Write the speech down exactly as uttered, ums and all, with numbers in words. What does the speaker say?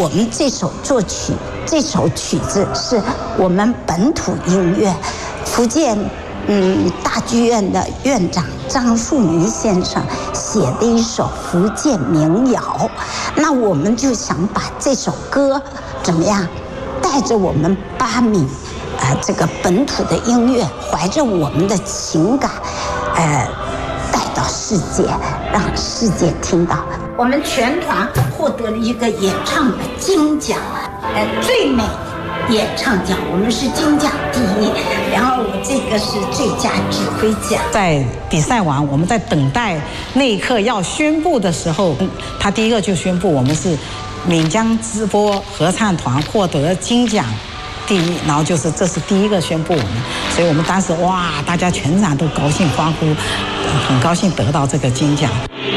们这首作曲，这首曲子是我们本土音乐，福建嗯大剧院的院长张树明先生写的一首福建民谣。那我们就想把这首歌怎么样，带着我们八闽呃这个本土的音乐，怀着我们的情感，呃带到世界，让世界听到。我们全团获得了一个演唱的金奖，呃，最美演唱奖，我们是金奖第一。然后我这个是最佳指挥奖。 在比赛完，我们在等待那一刻要宣布的时候，他第一个就宣布我们是闽江之波合唱团获得金奖第一，然后就是这是第一个宣布我们，所以我们当时哇，大家全场都高兴欢呼，很高兴得到这个金奖。